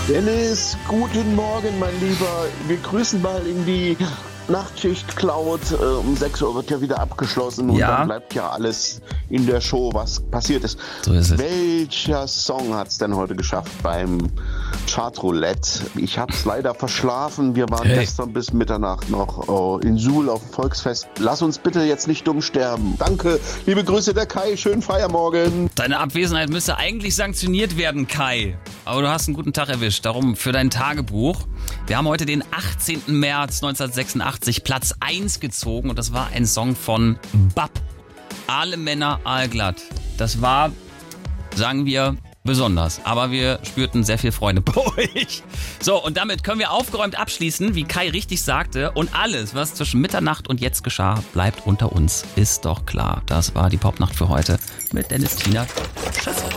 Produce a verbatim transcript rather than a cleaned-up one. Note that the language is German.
Dennis, guten Morgen, mein Lieber. Wir grüßen mal in die Nachtschicht Cloud. Äh, um sechs Uhr wird ja wieder abgeschlossen und Ja. dann bleibt ja alles in der Show, was passiert ist. So ist es. Welcher Song hat es denn heute geschafft beim Chartroulette? Ich habe es leider verschlafen. Wir waren Hey. gestern bis Mitternacht noch äh, in Suhl auf dem Volksfest. Lass uns bitte jetzt nicht dumm sterben. Danke, liebe Grüße der Kai. Schönen Feiermorgen. Deine Abwesenheit müsste eigentlich sanktioniert werden, Kai. Aber du hast einen guten Tag erwischt. Darum für dein Tagebuch. Wir haben heute den achtzehnten März neunzehnhundertsechsundachtzig, Platz eins gezogen. Und das war ein Song von Bab. Alle Männer allglatt. Das war, sagen wir, besonders. Aber wir spürten sehr viel Freude bei euch. So, und damit können wir aufgeräumt abschließen, wie Kai richtig sagte. Und alles, was zwischen Mitternacht und jetzt geschah, bleibt unter uns. Ist doch klar. Das war die Popnacht für heute mit Dennis, Tina. Tschüss.